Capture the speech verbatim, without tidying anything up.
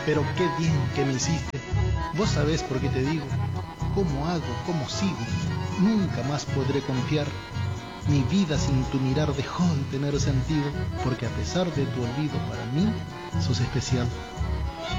Pero qué bien que me hiciste. Vos sabés por qué te digo. ¿Cómo hago? ¿Cómo sigo? Nunca más podré confiar. Mi vida sin tu mirar dejó de tener sentido, porque a pesar de tu olvido para mí, sos especial.